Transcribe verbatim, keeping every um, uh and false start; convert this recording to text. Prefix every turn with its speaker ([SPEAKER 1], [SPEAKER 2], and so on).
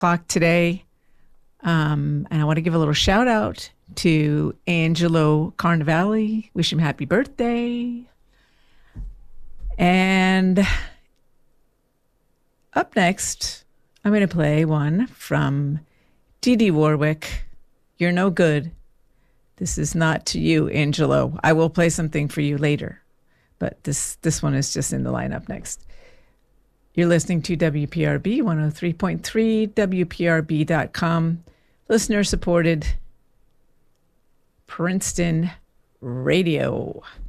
[SPEAKER 1] o'clock today. Um, and I want to give a little shout out to Angelo Carnevale. Wish him happy birthday. And up next, I'm going to play one from Dee Dee Warwick. You're no good. This is not to you, Angelo. I will play something for you later, but this, this one is just in the lineup next. You're listening to W P R B one oh three point three, W P R B dot com, listener-supported Princeton Radio.